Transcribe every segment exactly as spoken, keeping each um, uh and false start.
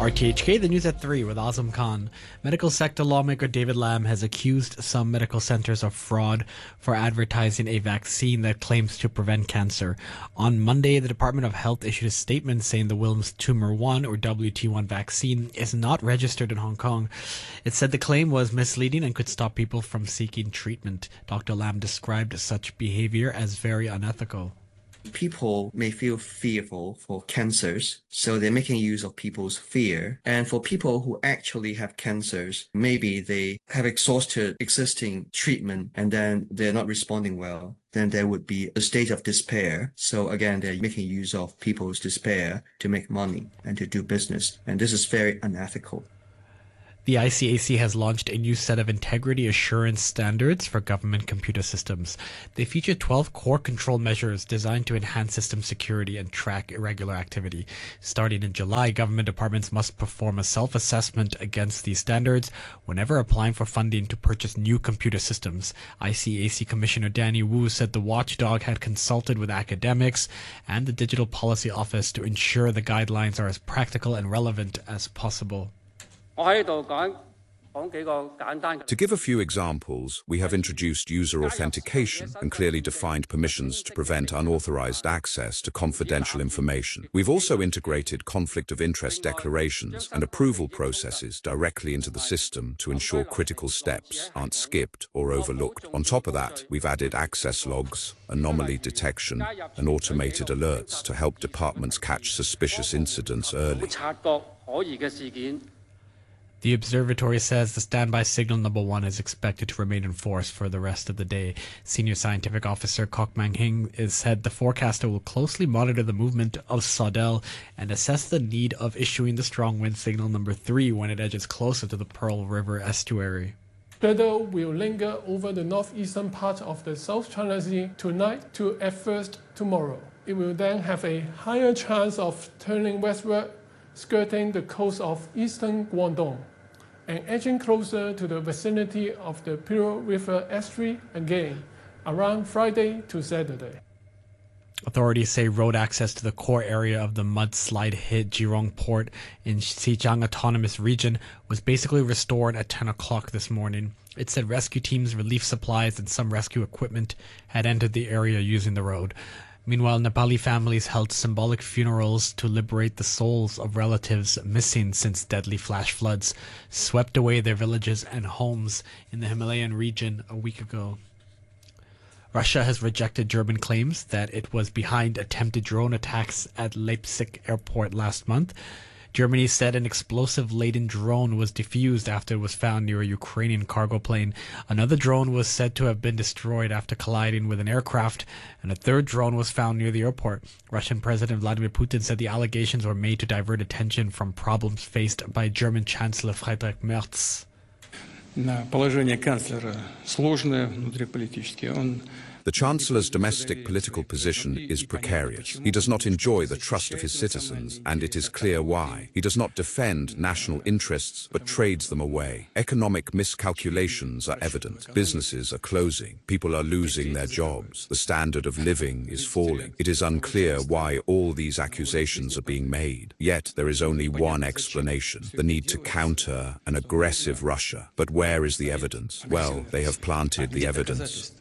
R T H K, the news at three with Azam Khan. Medical sector lawmaker David Lam has accused some medical centers of fraud for advertising a vaccine that claims to prevent cancer. On Monday, the Department of Health issued a statement saying the Wilms Tumor one or W T one vaccine is not registered in Hong Kong. It said the claim was misleading and could stop people from seeking treatment. Doctor Lam described such behavior as very unethical. People may feel fearful for cancers, so they're making use of people's fear. And for people who actually have cancers, maybe they have exhausted existing treatment and then they're not responding well. Then there would be a state of despair. So again, they're making use of people's despair to make money and to do business. And this is very unethical. The I C A C has launched a new set of integrity assurance standards for government computer systems. They feature twelve core control measures designed to enhance system security and track irregular activity. Starting in July, government departments must perform a self-assessment against these standards whenever applying for funding to purchase new computer systems. I C A C Commissioner Danny Wu said the watchdog had consulted with academics and the Digital Policy Office to ensure the guidelines are as practical and relevant as possible. To give a few examples, we have introduced user authentication and clearly defined permissions to prevent unauthorized access to confidential information. We've also integrated conflict of interest declarations and approval processes directly into the system to ensure critical steps aren't skipped or overlooked. On top of that, we've added access logs, anomaly detection, and automated alerts to help departments catch suspicious incidents early. The observatory says the standby signal number one is expected to remain in force for the rest of the day. Senior scientific officer Kok Mang Hing has said the forecaster will closely monitor the movement of Saudel and assess the need of issuing the strong wind signal number three when it edges closer to the Pearl River estuary. Weather will linger over the northeastern part of the South China Sea tonight to at first tomorrow. It will then have a higher chance of turning westward, skirting the coast of eastern Guangdong and edging closer to the vicinity of the Pearl River estuary again around Friday to Saturday. Authorities say road access to the core area of the mudslide-hit Jirong port in Xizang Autonomous Region was basically restored at ten o'clock this morning. It said rescue teams, relief supplies, and some rescue equipment had entered the area using the road. Meanwhile, Nepali families held symbolic funerals to liberate the souls of relatives missing since deadly flash floods swept away their villages and homes in the Himalayan region a week ago. Russia has rejected German claims that it was behind attempted drone attacks at Leipzig airport last month. Germany said an explosive-laden drone was defused after it was found near a Ukrainian cargo plane. Another drone was said to have been destroyed after colliding with an aircraft, and a third drone was found near the airport. Russian President Vladimir Putin said the allegations were made to divert attention from problems faced by German Chancellor Friedrich Merz. Положение канцлера сложное внутриполитически. Он The Chancellor's domestic political position is precarious. He does not enjoy the trust of his citizens, and it is clear why. He does not defend national interests, but trades them away. Economic miscalculations are evident. Businesses are closing. People are losing their jobs. The standard of living is falling. It is unclear why all these accusations are being made. Yet there is only one explanation: the need to counter an aggressive Russia. But where is the evidence? Well, they have planted the evidence.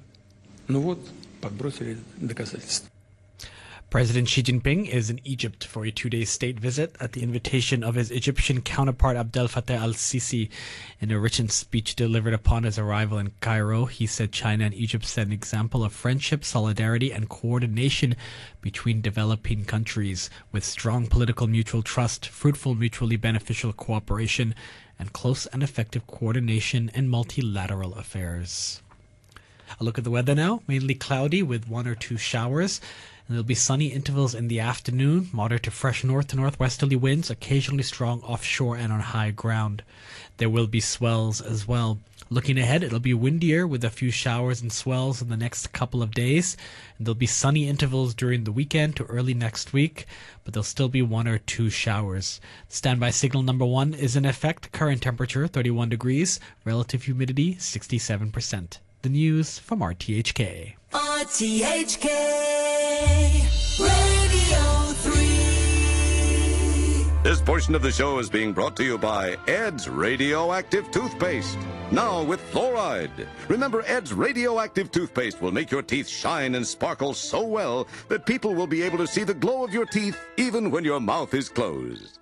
President Xi Jinping is in Egypt for a two-day state visit at the invitation of his Egyptian counterpart Abdel Fattah al-Sisi. In a written speech delivered upon his arrival in Cairo, he said China and Egypt set an example of friendship, solidarity, and coordination between developing countries, with strong political mutual trust, fruitful mutually beneficial cooperation, and close and effective coordination in multilateral affairs. A look at the weather now. Mainly cloudy with one or two showers. And there'll be sunny intervals in the afternoon. Moderate to fresh north to northwesterly winds, occasionally strong offshore and on high ground. There will be swells as well. Looking ahead, it'll be windier with a few showers and swells in the next couple of days. And there'll be sunny intervals during the weekend to early next week, but there'll still be one or two showers. Standby signal number one is in effect. Current temperature thirty-one degrees. Relative humidity sixty-seven percent. The news from R T H K. R T H K Radio three. This portion of the show is being brought to you by Ed's Radioactive Toothpaste. Now with fluoride. Remember, Ed's Radioactive Toothpaste will make your teeth shine and sparkle so well that people will be able to see the glow of your teeth even when your mouth is closed.